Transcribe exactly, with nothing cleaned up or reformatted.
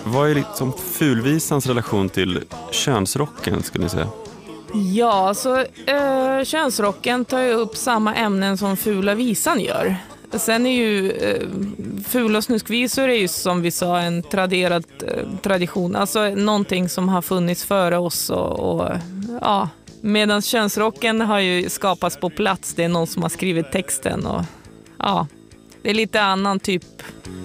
Vad är liksom fulvisans relation till könsrocken, skulle ni säga? Ja, så eh, könsrocken tar ju upp samma ämnen som fula visan gör. Sen är ju eh, fula och snuskvisor är ju som vi sa en traderad eh, tradition. Alltså någonting som har funnits före oss och, och ja. Medan könsrocken har ju skapats på plats. Det är någon som har skrivit texten och ja. Det är lite annan typ